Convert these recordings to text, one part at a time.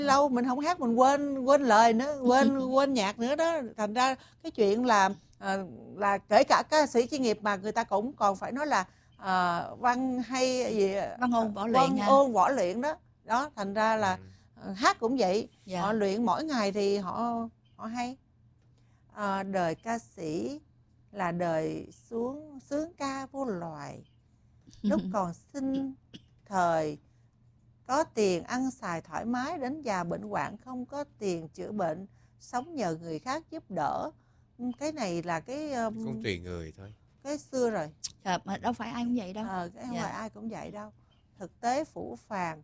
lâu mình không hát mình quên lời nữa, quên nhạc nữa đó. Thành ra cái chuyện là kể cả ca sĩ chuyên nghiệp mà người ta cũng còn phải nói là văn hay gì, Văn ôn võ luyện văn ha. ôn võ luyện đó. Đó, thành ra là hát cũng vậy, Dạ. họ luyện mỗi ngày thì họ hay. Đời ca sĩ là đời sướng ca vô loài. Lúc còn sinh thời có tiền ăn xài thoải mái, đến già bệnh hoạn không có tiền chữa bệnh, sống nhờ người khác giúp đỡ. Cái này là cái Cũng tùy người thôi. cái xưa rồi. Mà đâu phải ai cũng vậy đâu. Cái không phải ai cũng vậy đâu. Thực tế phủ phàng.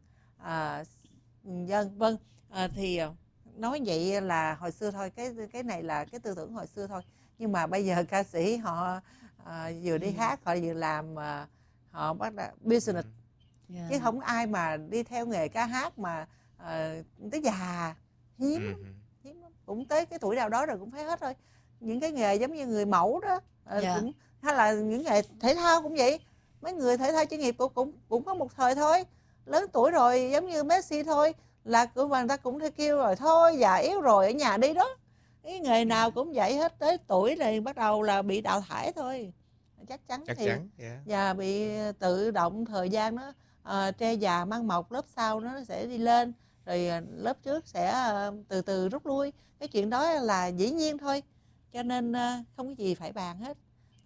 Vâng. Thì nói vậy là hồi xưa thôi, cái này là cái tư tưởng hồi xưa thôi. Nhưng mà bây giờ ca sĩ họ vừa đi hát, họ vừa làm, họ bắt đầu business. Chứ không ai mà đi theo nghề ca hát mà tới già, hiếm lắm. Cũng tới cái tuổi nào đó rồi cũng phải hết thôi. Những cái nghề giống như người mẫu đó, cũng, hay là những nghề thể thao cũng vậy. Mấy người thể thao chuyên nghiệp cũng có một thời thôi, lớn tuổi rồi giống như Messi thôi, là người ta cũng kêu rồi thôi già yếu rồi ở nhà đi đó. Cái nghề nào cũng vậy hết, tới tuổi này bắt đầu là bị đào thải thôi. Chắc chắn. Và bị tự động thời gian đó, tre già mang mọc, lớp sau nó sẽ đi lên, rồi lớp trước sẽ từ từ rút lui. Cái chuyện đó là dĩ nhiên thôi, cho nên không có gì phải bàn hết.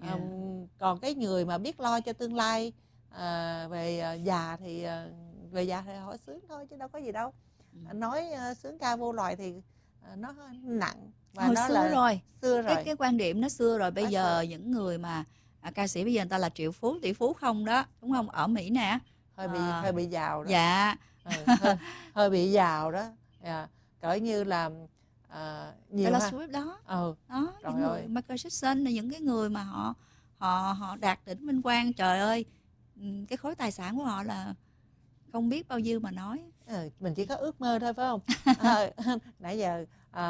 Còn cái người mà biết lo cho tương lai về già thì họ sướng thôi chứ đâu có gì đâu. Nói sướng ca vô loài thì nó nặng, và hồi nó xưa là rồi. Xưa rồi. Cái quan điểm nó xưa rồi. Bây giờ những người mà ca sĩ bây giờ người ta là triệu phú, tỷ phú không đó, đúng không? Ở Mỹ nè, hơi bị giàu đó. Dạ. Hơi bị giàu đó. Cỡ như là nhiều Taylor Swift đó. Đó, những người Michael Jackson là những cái người mà họ đạt đỉnh vinh quang, trời ơi, cái khối tài sản của họ là không biết bao nhiêu mà nói. Mình chỉ có ước mơ thôi phải không? Nãy giờ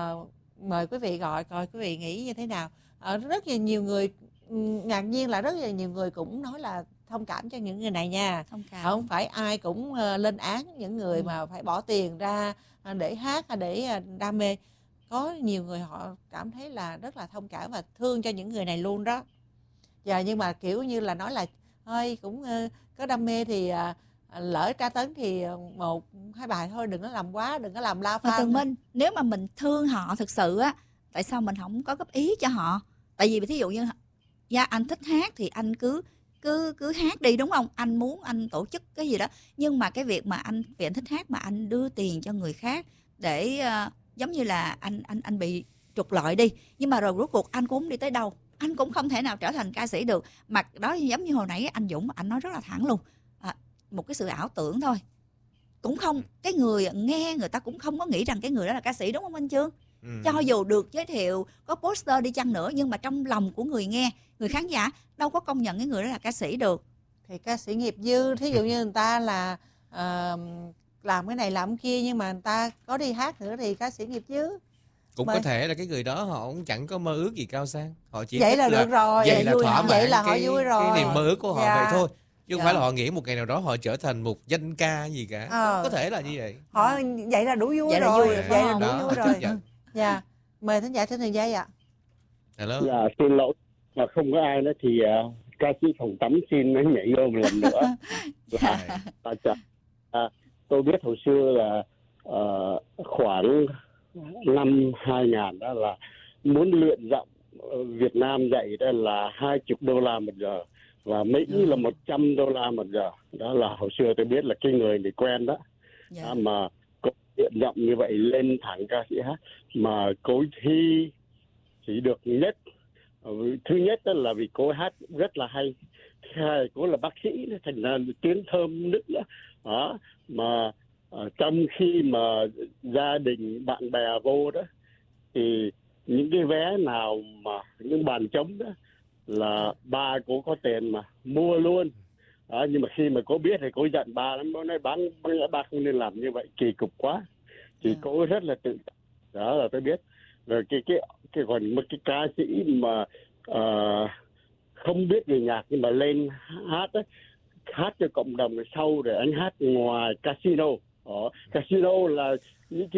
mời quý vị gọi coi quý vị nghĩ như thế nào. Rất là nhiều người, ngạc nhiên là rất là nhiều người cũng nói là thông cảm cho những người này nha. Không phải ai cũng lên án những người mà phải bỏ tiền ra để hát hay để đam mê. Có nhiều người họ cảm thấy là rất là thông cảm và thương cho những người này luôn đó. Nhưng mà kiểu như là nói là thôi cũng có đam mê thì lỡ tra tấn thì 1-2 bài thôi, đừng có làm quá, đừng có làm la phan. Tường Minh, nếu mà mình thương họ thực sự á, tại sao mình không có góp ý cho họ? Tại vì thí dụ như anh thích hát thì anh cứ hát đi, đúng không? Anh muốn anh tổ chức cái gì đó, nhưng mà cái việc mà anh thích hát mà anh đưa tiền cho người khác để giống như là anh bị trục lợi đi, nhưng mà rồi rốt cuộc anh cũng không đi tới đâu, anh cũng không thể nào trở thành ca sĩ được. Mà đó giống như hồi nãy anh Dũng anh nói rất là thẳng luôn, một cái sự ảo tưởng thôi, cũng không, cái người nghe người ta cũng không có nghĩ rằng cái người đó là ca sĩ, đúng không anh Chương? Cho dù được giới thiệu có poster đi chăng nữa, nhưng mà trong lòng của người nghe, người khán giả đâu có công nhận cái người đó là ca sĩ được. Thì ca sĩ nghiệp dư, thí dụ như người ta là làm cái này làm cái kia, nhưng mà người ta có đi hát nữa thì ca sĩ nghiệp dư. Cũng có thể là cái người đó họ cũng chẳng có mơ ước gì cao sang, họ chỉ vậy thích là được rồi, vậy là thỏa mãn, vậy là họ vui rồi, cái niềm mơ ước của họ vậy thôi, chứ không phải là họ nghĩ một ngày nào đó họ trở thành một danh ca gì cả. Có thể là như vậy. Họ vậy là đủ vui vậy rồi, là vậy là đủ vui rồi. Mời thính giả trên đường dây ạ. Hello. Dạ, xin lỗi mà không có ai nữa thì ca sĩ phòng tắm xin nó nhảy vô một lần nữa. Tôi biết hồi xưa là khoảng năm 2000 đó là muốn luyện giọng Việt Nam dạy đó là $20 một giờ và Mỹ là $100 một giờ. Đó là hồi xưa tôi biết là cái người này quen đó. Mà cô luyện giọng như vậy lên thẳng ca sĩ hát, mà cô thi chỉ được nhất. Thứ nhất là vì cô hát rất là hay, thứ hai cô là bác sĩ thành ra tiếng thơm nức nữa đó. Mà trong khi mà gia đình bạn bè vô đó thì những cái vé nào mà những bàn trống đó là ba cô có tiền mà mua luôn đó. Nhưng mà khi mà cô biết thì cô giận ba lắm, cô nói ba không nên làm như vậy, kỳ cục quá. Thì cô rất là tự đó là tôi biết. Rồi cái còn một cái ca sĩ mà không biết về nhạc nhưng mà lên hát ấy, hát cho cộng đồng, sau rồi anh hát ngoài casino. Casino là những cái